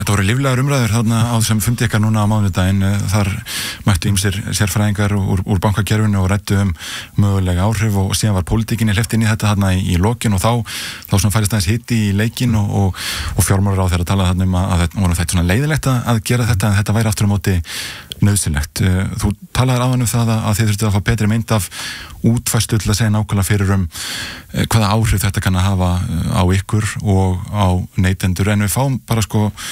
Þetta voru líflegar umræður þarna á þessum fundi ykkar núna á mánudaginn. Þar mættu ýmsir sérfræðingar úr bankakerfinu og ræddu mögulega áhrif og síðan var pólitíkinni hleypt inn í þetta þarna í lokin og þá svona færist aðeins hiti í leikinn og fjármálaráðherra talaði þarna að þetta svona leiðilegt að gera þetta en þetta væri aftur á móti nauðsynlegt. Þú talaðir áðan það að þið þurftu að fá betri mynd af útfærslu til að segja nákvæmlega fyrir hvaða áhrif þetta kann að hafa á ykkur og á neytendur en við fáum bara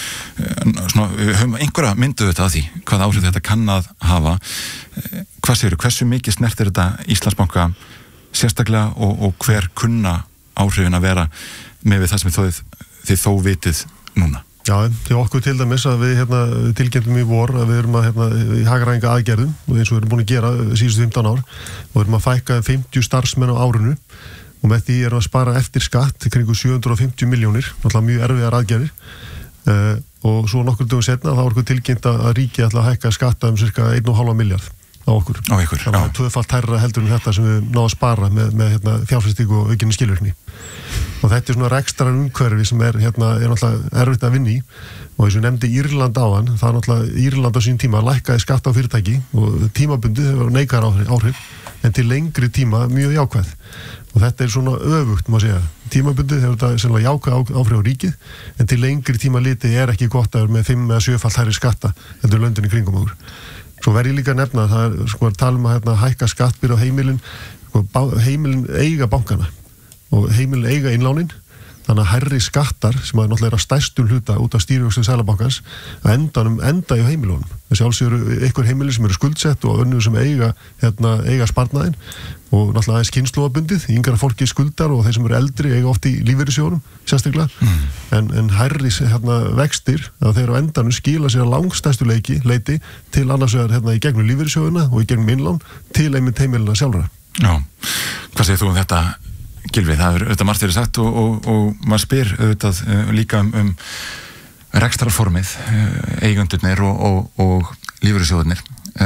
við höfum einhverja myndu þetta að því hvaða áhrif þetta kann að hafa. Hvað segirðu, hversu mikið snertir þetta Íslandsbanka sérstaklega og hver kunna áhrifin að vera með við það sem þið þó vitið núna? Já, til okkur til dæmis að við tilkynntum í vor að við erum í hagræðinga aðgerðum og eins og við erum búin að gera síðustu 15 ár og við erum að fækka 50 starfsmenn á árinu og með því erum að spara eftir skatt kringu 750 milljónir, náttúrulega mjög erfiðar aðgerðir og svo nokkur dögum setna þá er okkur tilkynnt að ríkið ætla að hækka skatta cirka 1,5 milljarð á okkur. Á ykkur, það var tvöfalt hærra heldur en þetta sem við náðum að spara með fjárfestingu og aukinni skilvirkni. Og þetta svona rekstrar umhverfi sem er náttúrulega erfitt að vinna í og eins og nefndi Írland áðan, það er náttúrulega Írland á sín tíma lækkaði skatt á fyrirtæki og tímabundið hefur neikar áhrif en til lengri tíma mjög jákvæð og þetta er svona öfugt má segja, tímabundið hefur þetta sennilega jákvæð áhrif á ríkið en til lengri tíma litið er ekki gott að vera með 5 eða 7-falt hærri skatta heldur löndin í kringum okkur. Svo verð ég líka að nefna að það er tala að hækka skattbyrði á heimilin heimilin eiga bankana og heimilin eiga innlánin þannig að hærri skattar sem að náttúrulega er að stærstum hluta út af stýrivöxtum Seðlabankans að enda í heimilunum. Þessi alls eru ykkur heimilin sem eru skuldsett og önnur sem eiga sparnaðinn og náttúrulega aðeins kynslóðabundið, yngra fólki skuldar og þeir sem eru eldri eiga oft í lífeyrissjóðunum sérstaklega, en hærri vextir að þeir á endanum skila sér að langstæstu leiti til annars vegar í gegnum lífeyrissjóðuna og í gegnum innlán til einmitt heimilina sjálfra. Já, hvað segir þú þetta? Gylfi, það er auðvitað margt verið sagt og maður spyr auðvitað líka rekstrarformið, eigendurnir og lífeyrissjóðurnir.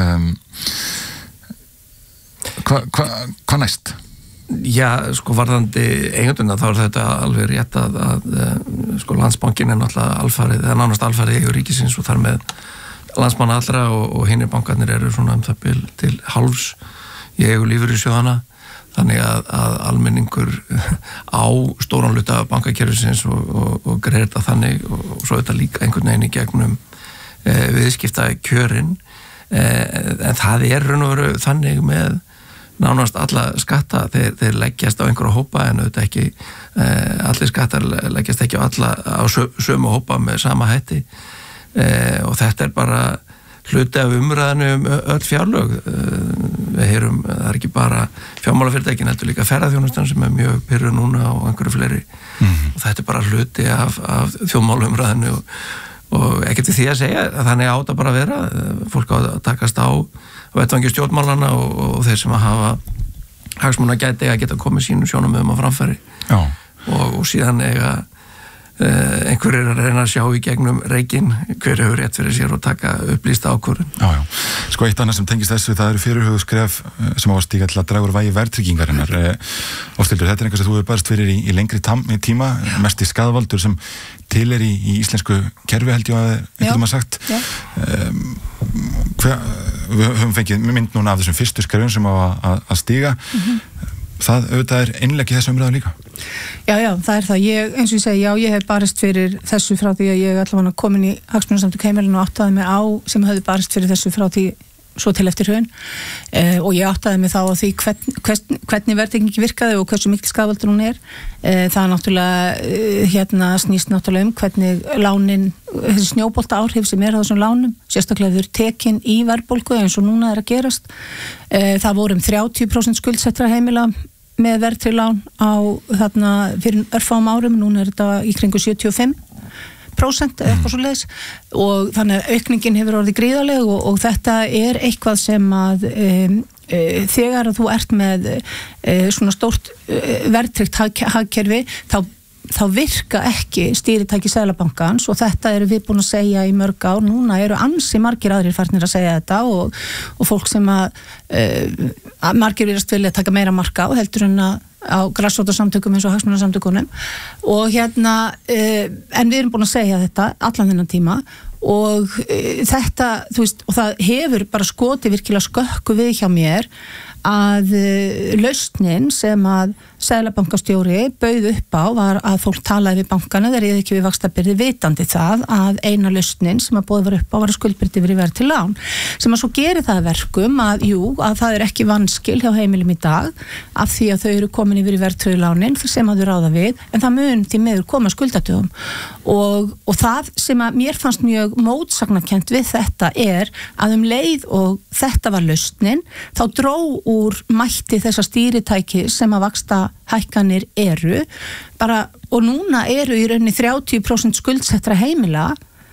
Hvað næst? Já, varðandi eigendurna þá er þetta alveg rétt að Landsbankinn er náttúrulega alfarið, það er nánast alfarið eigu ríkisins og þar með landsmanna allra og hinir bankarnir eru svona það bil til hálfs í eigu lífeyrissjóðana. Þannig að almenningur á stóran hluta bankakerfisins og greiðir þetta þannig og svo þetta líka einhvern veginn í gegnum viðskipta kjörin en það er raun og veru þannig með nánast alla skatta þeir leggjast á einhverja hópa en auðvitað ekki allir skattar leggjast ekki á sömu hópa með sama hætti og þetta er bara hluti af umræðinu öll fjárlög. Við heyrum, það er ekki bara fjármálafyrirtækin, heldur líka ferðaþjónustan sem er mjög pirruð núna og einhverju fleiri og þetta er bara hluti af þjóðmálumræðinu og ekkert við því að segja að þannig átt að bara vera fólk á að takast á vettvangi stjórnmálana og þeir sem að hafa hagsmuna geta komið sínum sjónarmiðum á framfæri og síðan eiga einhverjir að reyna að sjá í gegnum reikinn hver hefur rétt fyrir sér og taka upplýsta ákvörðun. Já. Eitt annað sem tengist þessu, það eru fyrirhuguð skref sem á að stíga til að draga úr vægi verðtryggingarinnar. Ástildur, þetta er einhvers að þú hefur barist fyrir í lengri tíma, mest í skaðvaldur sem til er í íslensku kerfi held ég að einhvern veginn sagt. Við höfum fengið mynd núna af þessum fyrstu skrefum sem á að stíga. Það auðvitað er innlegg í þessu umræðu líka. Já, það er það. Eins og ég segi, ég hef barist fyrir þessu frá því að ég allavega komin í Hagsmunasamtök heimilin og áttaði mig á sem hefði barist fyrir þessu frá því svo til eftir hrun og ég áttaði mig þá á því hvernig verðtrygging virkaði og hversu mikil skaðvaldur hún er. Það er náttúrulega snýst náttúrulega hvernig lánin, þessi snjóbolta áhrif sem er á þessum lánum, sérstaklega þau eru tekin í verðbólgu eins og núna er að gerast. Það voru 30% skuldsettra heimila með verðtryggð lán á fyrir örfáum árum, núna er þetta í kringu 75% eða eitthvað svoleiðis og þannig að aukningin hefur orðið gríðarleg og þetta er eitthvað sem að þegar að þú ert með svona stórt verðtryggt hagkerfi þá virka ekki stýritæki Seðlabankans og þetta eru við búin að segja í mörg ár. Núna eru ansi margir aðrir farnir að segja þetta og fólk sem að margir virðast vilja taka meira marka á heldur en á grassrótarsamtökum eins og hagsmunasamtökunum og en við erum búin að segja þetta allan þennan tíma og þetta, þú veist, og það hefur bara skotið virkilega skökku við hjá mér að lausnin sem að Seðlabankastjóri bauð upp á var að fólk talaði við bankana þegar ég ekki við vaxtabyrði vitandi það að eina lausnin sem að bóð var upp á var að skuldbyrði yfir í verð til lán sem að svo gerir það verkum að að það er ekki vanskil hjá heimilum í dag af því að þau eru komin yfir í verðtryggðu lánin sem að þau ráða við en það mun því miður koma skuldatugum og það sem að mér fannst mjög mótsagnakent við þetta er að leið og þetta var lausnin þá dró úr mætti þessa stýritæki sem að vaxta hækkanir eru bara, og núna eru í rauninni 30% skuldsettra heimila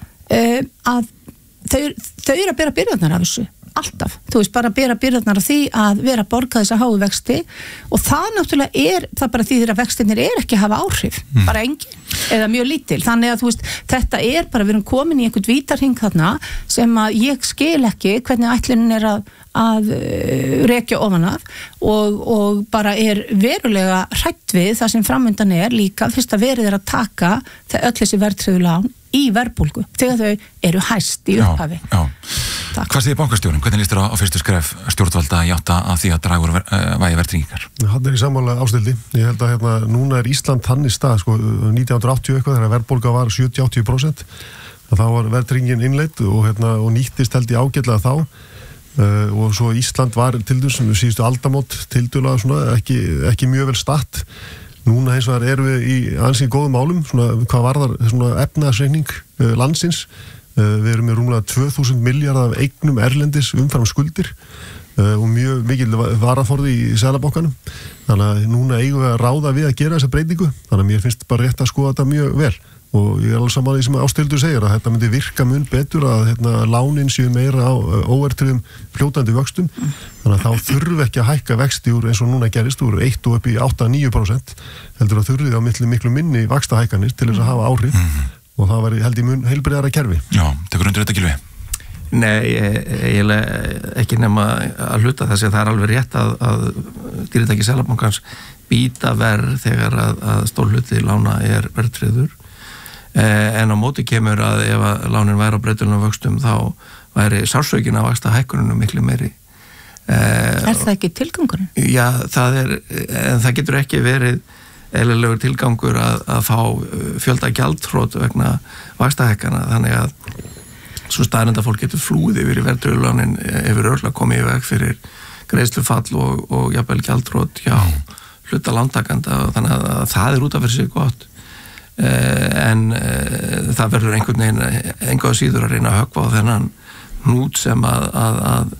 að þau eru að bera byrðarnar af þessu alltaf, þú veist, bara bera byrðarnar af því að vera að borga þessa háu vexti og það náttúrulega það bara því að vextirnir ekki að hafa áhrif bara engin, eða mjög lítil þannig að þú veist, þetta bara, við erum komin í einhvern vítarhing þarna sem að ég skil ekki hvernig ætlunin er að rekja ofan af og bara verulega hrætt við það sem framundan líka fyrst að verið að taka öll þessi verðtryggðu lán í verðbólgu þegar þau eru hæst í upphafi. Já. Hvað segir bankastjórinn? Hvernig líst þér á fyrstu skref stjórnvalda í átt að því að draga úr vægi verðtryggingar? Hann í sammála Ástildi. Ég held að núna Ísland þannig stað, 1980 eitthvað þegar verðbólga var 70-80%, þá var verðtryggingin innleidd og nýttist held ég ágætlega þá. Og svo Ísland var til dæmis síðustu aldamót tildulega svona ekki mjög vel statt. Núna hins vegar erum við í ansi góðum málum hvað varðar efnahagsreikning landsins. Við erum með rúmlega 2000 milljarðar af eignum erlendis umfram skuldir og mjög mikil varaforði í Seðlabankanum. Þannig að núna eigum við að ráða við að gera þessa breytingu. Þannig að mér finnst bara rétt að skoða þetta mjög vel. Og ég alveg saman því sem Ástildur segir að þetta myndi virka mun betur að lánin séu meira á óverðtryggðum fljótandi vöxtum þannig að þá þurfi ekki að hækka vexti úr eins og núna gerist úr 1 og upp í 8-9% heldur að þurfi á miklu minni vaxtahækkanir til þess að hafa áhrif og það væri held í mun heilbrigðara kerfi. Já, tekur undir þetta Gylfi? Nei, eiginlega ekki nema að hluta þessi að það alveg rétt að stýritæki Seðlabankans býta verð þegar að stór hluti lána verðtryggður en á móti kemur að ef að lánin væri á breytilegum vöxtum þá væri sársökin að vaxta hækkunum miklu meiri. Það ekki tilgangurinn? Já, en það getur ekki verið eðlilegur tilgangur að fá fjölda gjaldþrot vegna vaxtahækkana þannig að svo staðreynd að fólk getur flúið yfir í verðtryggðu lánin hefur örugglega komið í veg fyrir greiðslufall og jafnvel gjaldþrot hjá hluta lántakanda þannig að það út af fyrir sig gott. En það verður einhvern veginn enga síður að reyna að höggva á þennan hnút sem að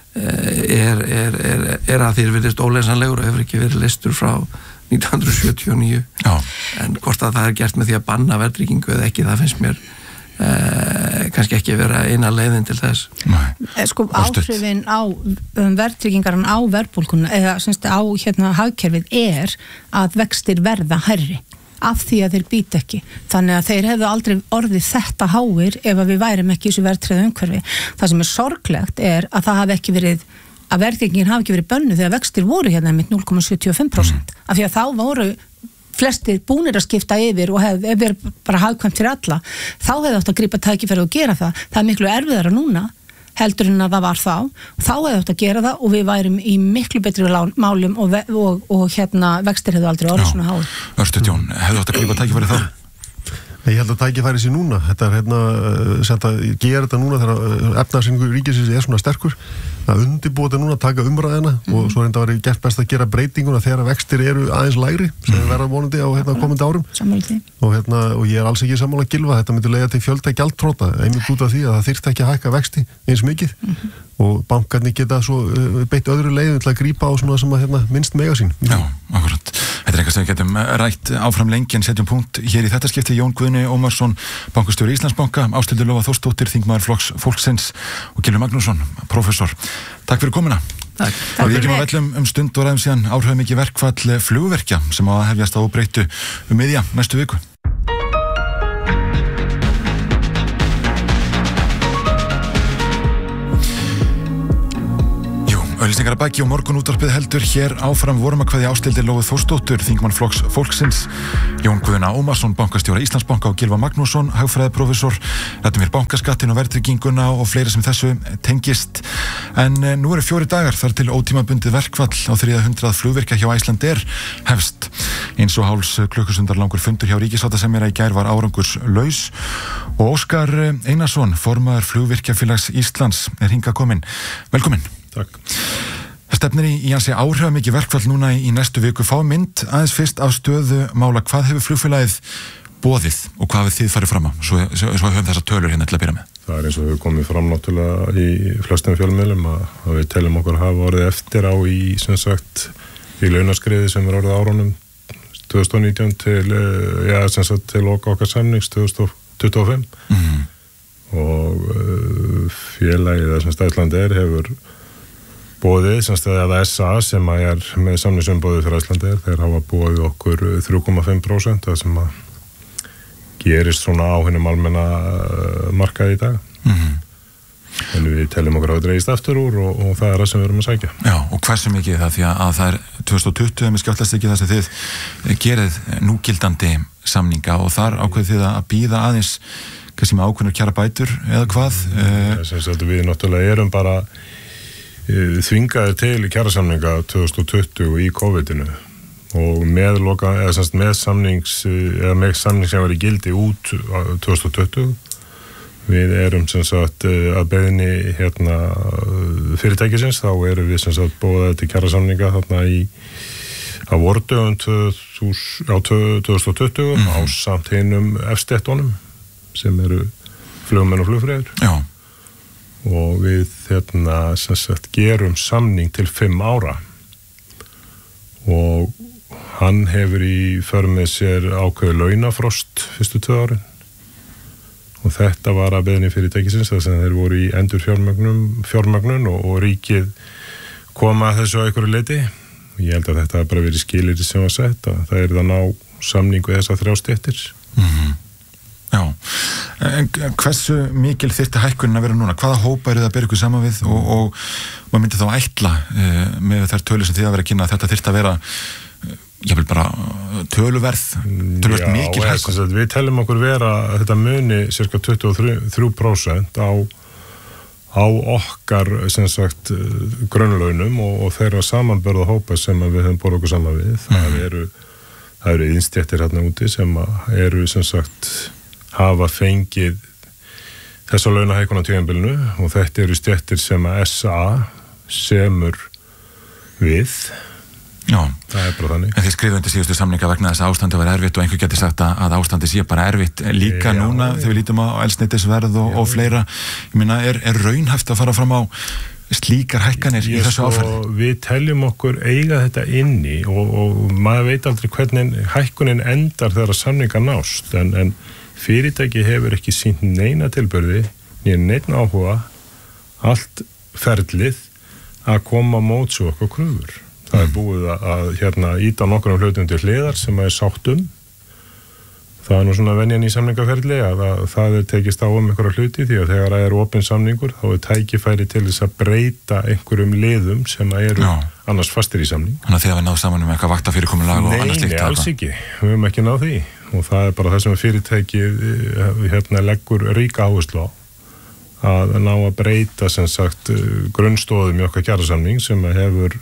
að þér virðist óleysanlegur og hefur ekki verið leystur frá 1979 en hvort að það gert með því að banna verðtryggingu eða ekki, það finnst mér kannski ekki vera eina leiðin til þess. Áhrifin á verðtryggingaran á verðbólguna eða á hagkerfið að vextir verða hærri af því að þeir býta ekki. Þannig að þeir hefðu aldrei orðið þetta háir ef að við værum ekki í þessu verðtryggðu umhverfi. Það sem sorglegt að það hafi ekki verið, að verðtryggingin hafi ekki verið bönnuð þegar vextir voru með 0,75%. Af því að þá voru flestir búnir að skipta yfir og hefði verið bara hagkvæmt fyrir alla. Þá hefði átt að grípa tækifæri og gera það. Það miklu erfiðara núna heldur en að það var þá hefði átt að gera það og við værum í miklu betri málum og vextir hefðu aldrei orðið svona háir. Örstuð Jón, hefðu átt að grípa tækifæri þá? Ég held að tækifæri sér núna. Þetta gera þetta núna þegar efnahagsreikningur ríkisins svona sterkur að undirbúa þetta núna, taka umræðina og svo reynda að vera gert best að gera breytinguna þegar vextir eru aðeins lægri sem verða vonandi á komandi árum og ég alls ekki sammála Gylfa, þetta myndi leiða til fjölda gjaldþrota einmitt út af því að það þyrfti ekki að hækka vexti eins mikið og bankarnir geta svo beitt öðru leiðum til að grípa á svona sem að minnst mega sín. Já, akkurat. Þetta eitthvað sem við getum rætt áfram lengi en setjum punkt hér í þetta skipti. Jón Guðni Ómarsson, bankastjóri Íslandsbanka, Ásthildur Lóa Þórsdóttir, þingmaður Flokks Fólksins og Gylfi Magnússon, prófessor. Takk fyrir komuna. Takk. Og við ekki vellum stund og ræðum síðan áhrifamikið verkfall flugverkja sem á að hefjast á óbreyttu miðja næstu viku. Auglýsingar að baki og morgunútvarpið heldur hér áfram vorum að kveðja Ásthildi Lóu Þórsdóttur, þingmann Flokks Fólksins, Jón Guðna Ómarsson, bankastjóra Íslandsbanka og Gylfa Magnússon, hagfræðiprófessor, ræddum hér bankaskattinn og verðtrygginguna og fleira sem þessu tengist. En nú eru 4 dagar þar til ótímabundið verkfall á 300 flugvirkja hjá Icelandair hefst. 1,5 klukkustundar langur fundur hjá ríkissáttasemjara í gær var árangurslaus og Óskar Einarsson, formaður Flugvirkjafélags Íslands, er hingað kominn. Velkominn. Takk. Það stefnir í hansi áhrifamikið verkfall núna í næstu viku. Fá mynd aðeins fyrst af stöðu mála. Hvað hefur flugfélagið boðið og hvað hefur þið farið fram á? Svo höfum þessar tölur hérna til að byrja með. Það eins og hefur komið fram náttúrulega í flestum fjölmiðlum að við telum okkur hafa orðið eftir á í, sem sagt, í launaskriði sem orðið árunum 2019 til loka okkar samnings 2025. Og félagið sem Icelandair hefur boðið, sem að SA sem er með samningsumboðið fyrir Icelandair, þeir hafa boðið okkur 3,5%, það sem að gerist svona á hinum almenna markaði í dag. En við teljum okkur að dreigist aftur úr og það er það sem við erum að sækja. Já, og hversu mikið það, því að það er 2020 með skjálftast ekki það sem þið gerið núgildandi samninga og þar ákveðið þið að bíða aðeins kannski með ákveðnar kjara bætur eða hvað? Við náttúrulega erum bara þvingaðir til kjarasamninga 2020 í COVID-inu og með samnings sem var í gildi út 2020. Við erum sem sagt að beiðni fyrirtækisins, þá erum við sem sagt boðað til kjarasamninga þarna á vordögum 2020 á samt hinum efstettunum sem eru flugmenn og flugfreyjur. Já. Og við sem sagt gerum samning til 5 ára og hann hefur í för með sér ákveðið launafrost fyrstu 2 árin og þetta var að beiðni fyrirtækisins þar sem þeir voru í endurfjármögnun og ríkið koma að þessu á einhverju leyti. Ég held að þetta bara verið skilyrði sem var sett að það er að ná samningu þessar 3 stéttir. Já, en hversu mikil þyrfti hækkunin að vera núna? Hvaða hópa eru það að bera ykkur saman við og maður myndi þá ætla með þær tölur sem þið að vera að kynna að þetta þyrfti að vera ég vil bara töluvert mikil hækkun? Já, við teljum okkur vera að þetta muni cirka 23% á okkar sem sagt grunnlaunum og þeirra samanbörða hópa sem við höfum borð okkur saman við. Það eru innstéttir hérna úti sem eru sem sagt hafa fengið þessa launahækkun á tímabilinu og þetta eru stéttir sem að SA semur við. Já, það er bara þannig. En þið skrifuðu undir síðustu samninga vegna þess að ástandi var erfitt og einhver getur sagt að ástandi sé bara erfitt líka núna þegar við lítum á eldsneytisverð og fleira. Ég meina, er raunhæft að fara fram á slíkar hækkanir í þessu áferði? Við teljum okkur eiga þetta inni og maður veit aldrei hvernig hækkunin endar þegar samninga nást en fyrirtæki hefur ekki sýnt neina tilburði, neina áhuga, allt ferlið að koma móts og okkur kröfur. Það er búið að íta nokkrum hlutum til hliðar sem er sátt Það er nú svona venjan í samningaferli að það er tekist á einhverja hluti því að þegar það er opinn samningur þá er tækifæri til þess að breyta einhverjum liðum sem eru annars fastir í samning. Þannig að þið hafa náð saman eitthvað vaktafyrirkomulag og annars slíkt? Nei, alls ekki. Við höfum ekki náð því og það er bara það sem fyrirtæki leggur ríka áherslu á að ná að breyta sem sagt grunnstóðum í okkar kjarasamning sem hefur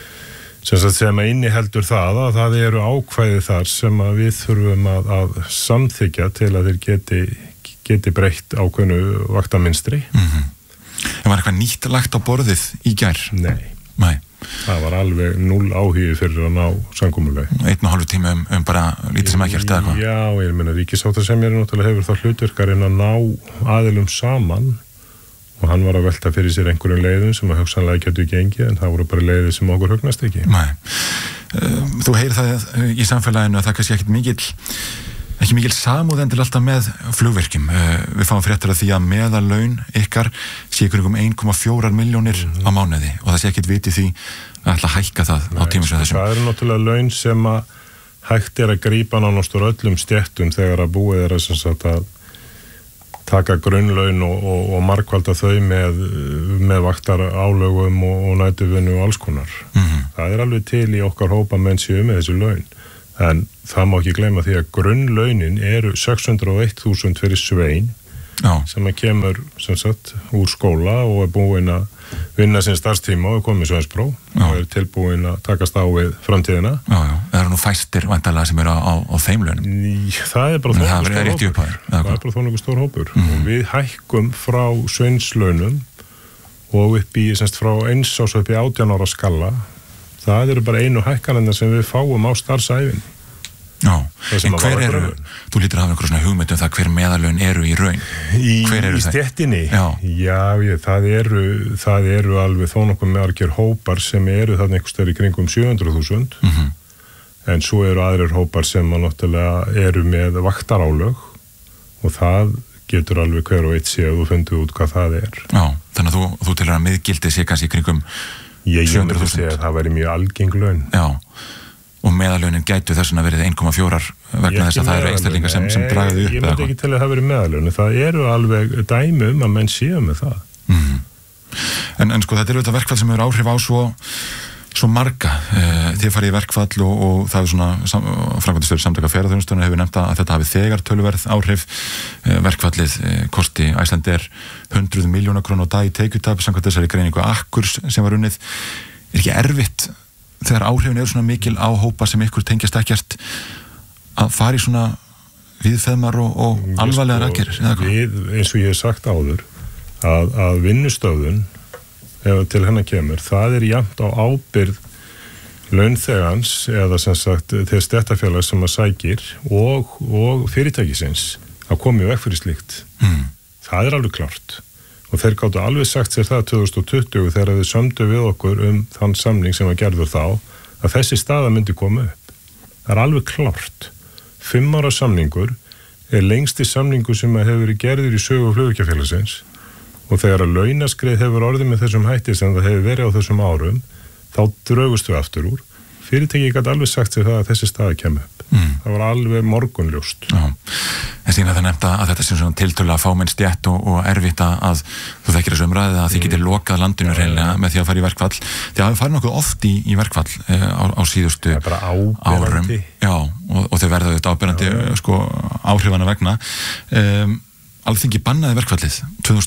sem inniheldur það að það eru ákvæði þar sem að við þurfum að samþykja til að þeir geti breytt ákveðnu vaktaminstri. En var eitthvað nýtt lagt á borðið í gær? Nei. Það var alveg 0 áhugi fyrir að ná samkomulag. 1,5 tíma bara lítið sem ekkert eða hvað? Já, ég meina ríkissáttasemjari náttúrulega hefur þá hlutverkarinn að ná aðilum saman og hann var að velta fyrir sér einhverjum leiðum sem að hugsanlega getur gengið en það voru bara leiðir sem okkur hugnast ekki. Nei. Þú heyrir það í samfélaginu að það kannski ekki mikil samúð endur alltaf með flugvirkjum. Við fáum fréttir af því að meðalaun ykkar sé ykkur 1,4 milljónir á mánuði og það sé ekkert vitið því að ætla að hækka það á tímum sem þessum. Það eru náttúrulega laun sem að hægt að grípa nánast úr öllum stéttum þegar að búið að taka grunnlaun og margvalda þau með vaktar álögum og næturvinnu og alls konar. Það alveg til í okkar hópa menn séu með þessi laun. En það má ekki gleyma því að grunnlaunin eru 601.000 fyrir svein sem kemur sem sagt úr skóla og búinn að vinna sinn starfstíma og komið sveinspróf og tilbúinn að takast á við framtíðina. Það eru nú fæstir væntanlega sem eru á þeim launum. Það bara þónokkuð stór hópur. Og við hækkum frá sveinslaunum og upp í semst frá 1 árs upp í 18 ára skala. Það eru bara einu hækkanirnar sem við fáum á starfsævinni. En hver eru, þú lítur að hafa einhverjum svona hugmyndum það hver meðalaun eru í raun? Hver eru í stéttinni? Það eru alveg þó nokkuð margir hópar sem eru þarna einhvers staðar í kringum 700.000 en svo eru aðrir hópar sem náttúrulega eru með vaktarálög og það getur alveg hver og eitt séð og fundið út hvað það er. Þannig að þú telur að miðgildið sé kannski í kringum 700.000? Ég myndi segja að það væri mjög algeng laun. Og meðalaunin gætu þess að verið 1,4 vegna þess að það eru einstaklingar sem dragaðu upp. Ég myndi ekki til að það verið meðalaunin. Það eru alveg dæmi að menn séu með það. En sko þetta eru þetta verkfall sem hefur áhrif á svo marga. Þið farið í verkfall og það er svona framkvæmdastjóri Samtaka ferðaþjónustunnar hefur nefnt að þetta hafi þegar töluverð áhrif. Verkfallið kosti Icelandair 100 milljóna króna á dag í tekjutap samkvæmt þessari greiningu Akkurs sem var unnið. Ekki erfitt þegar áhrifin eru svona mikil á hópa sem ykkur tengjast ekkert að fara í svona viðfeðmar og alvarlegar aðgerðir? Við, eins og ég hef sagt áður, að vinnustöðun, ef til hennar kemur, það er jafnt á ábyrgð launþegans eða sem sagt þeir stéttarfélags sem að sækir og fyrirtækisins að koma í veg fyrir slíkt. Það er alveg klárt. Og þeir gáttu alveg sagt sér það 2020 þegar við sömdu við okkur þann samning sem var gerður þá að þessi staða myndi koma upp. Það er alveg klárt. 5 ára samningur er lengsti samningur sem hefur verið gerður í sögu flugvirkjafélagsins og þegar að launaskrið hefur orðið með þessum hætti sem það hefur verið á þessum árum þá drögust við aftur úr. Fyrirtæki gæti alveg sagt sér það að þessi staða kemur upp. Það var alveg morgunljóst. En síðan það nefnt að þetta sem svona tiltölulega fámenn stétt og erfitt að þú þekkir þessu umræðið að þið getið lokað landinu reynilega með því að fara í verkfall. Þið hafið farið nokkuð oft í verkfall á síðustu árum. Og þeir verða auðvitað áberandi áhrifana vegna. Alþingi bannaði verkfallið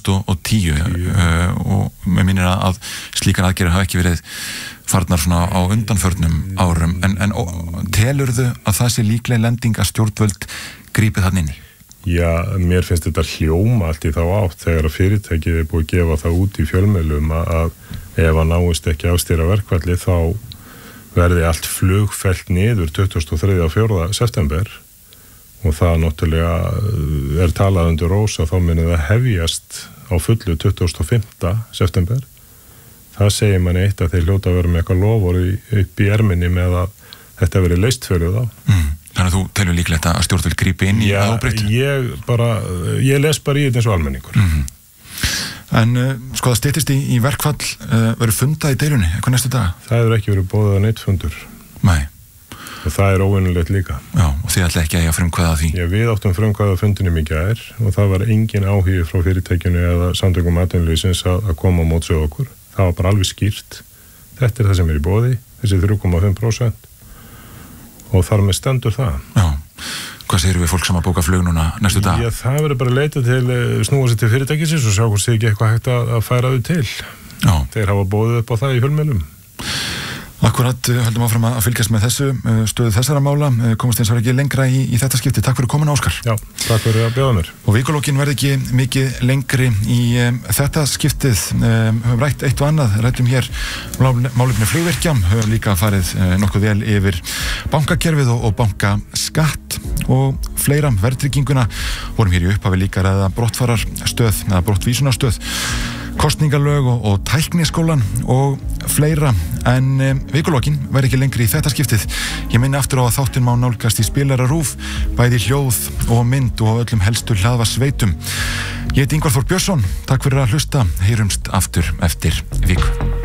2010 og mér minnir að slíkar aðgerðir hafa ekki verið farnar svona á undanförnum árum en telurðu að það sé líklega lending að stjórnvöld grípið þarna inn í? Já, mér finnst þetta hljóma allt í þá átt þegar að fyrirtækið er búið að gefa það út í fjölmiðlum að ef að náist ekki afstýra verkfallið þá verði allt flug fellt niður 23. og 4. september og það náttúrulega er talað undir rós að þá muni það hefjast á fullu 25. september. Það segir manni eitt að þeir hljóta að vera með eitthvað lofur upp í erminni með að þetta verið leyst fyrir þá. Þannig að þú telur líklegt að stjórnvöld grípi inn í ábreytt? Ég les bara í þetta eins og almenningur. En sko það styttist í verkfall verið fundað í deilunni, eitthvað næstu dag? Það hefur ekki verið boðað neitt fundur. Nei. Og það er óvinnulegt líka. Já, og þið ætla ekki að frumkvæða því? Já, við áttum frumkvæða fundinum í gær og það var engin áhugi frá fyrirtækjunu eða samtökum atvinnulífsins að koma á móts við okkur. Það var bara alveg skýrt. Þetta er það sem er í boði, þessi 3,5% og þar með stendur það. Já, hvað segir við fólk sem að bóka flug núna næstu dag? Já, það verður bara að leita snúa sér til fyrirtækisins og sjá hvort sé ekki eitthvað hægt að færa þau til. Já. Þeir hafa boðið upp á það í fjölmiðlum. Akkurat, höldum áfram að fylgjast með þessu stöðu þessara mála, komast eins og ekki lengra í þetta skipti. Takk fyrir komin, Óskar. Já, takk fyrir að bjóða mér. Og vikulókin verði ekki mikið lengri í þetta skiptið. Höfum rætt eitt og annað, rættum hér málefni flugvirkja, höfum líka farið nokkuð vel yfir bankakerfið og bankaskatt og fleira verðtrygginguna. Vorum hér í upphafi líka ræða brottfararstöð eða brottvísunarstöð, kosningalög og tækniskólan og fleira, en vikulókin verði ekki lengri í þetta skiptið. Ég minni aftur á að þáttinn má nálgast í Spilara RÚV, bæði hljóð og mynd og öllum helstu hlaðvarpsveitum. Ég heiti Ingvar Þór Björnsson, takk fyrir að hlusta, heyrumst aftur eftir viku.